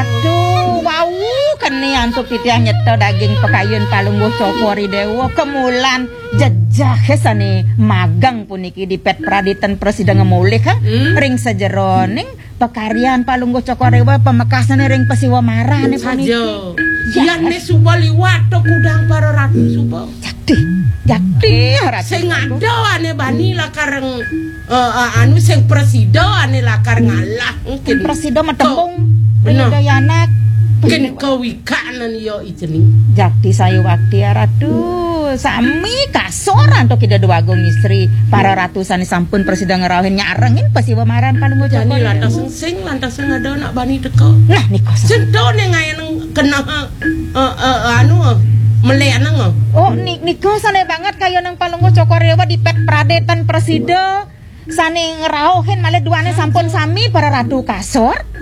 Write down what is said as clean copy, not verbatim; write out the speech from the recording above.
Ratu, wow, kene antuk titiah nyeto daging pekayun Palungguh Cokori Dewa kemulan jejak sane magang puniki di Pet Praditen Presiden mulih ring sajeroning pekaryan Palungguh Cokori Dewa pemekasane ring Pasiwa Marane puniki. Yen suba liwat kudang para ratu suba. Jadi Ratu. Sing ngadoane bani lakareng anu sing presida ane lakar ngalah mungkin. Presida metembung bener daya anak. Mungkin kewikanan yo ijening. Jadi sayu waktu ya Ratu sami kasoran to kita dua agung istri para ratusan sampun presiden ngerawin nyarengin Pasiwa Maran Palungguh Cokori. Jani lantas ada anak bani teko. Nah niko sentone ngayen kena anu meleanang. Oh niko sane banget kaya nang Palungguh Cokori Dewa di Pet Praditen Presiden sane ngerawin malah duane sampun sami para ratu kasor.